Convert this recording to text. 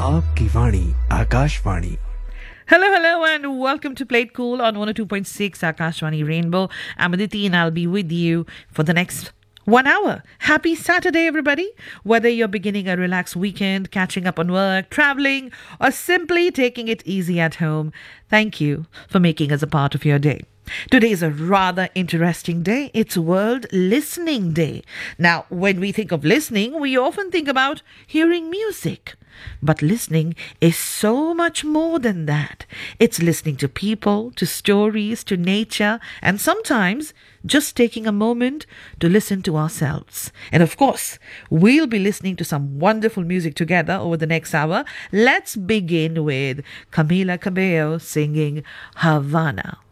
आपकी वाणी Akashvani. Hello, and welcome to Play It Cool on 102.6 Akashwani Rainbow. I'm Aditi, and I'll be with you for the next 1 hour. Happy Saturday, everybody. Whether you're beginning a relaxed weekend, catching up on work, traveling, or simply taking it easy at home, thank you for making us a part of your day. Today is a rather interesting day. It's World Listening Day. Now, when we think of listening, we often think about hearing music. But listening is so much more than that. It's listening to people, to stories, to nature, and sometimes just taking a moment to listen to ourselves. And of course, we'll be listening to some wonderful music together over the next hour. Let's begin with Camila Cabello singing Havana.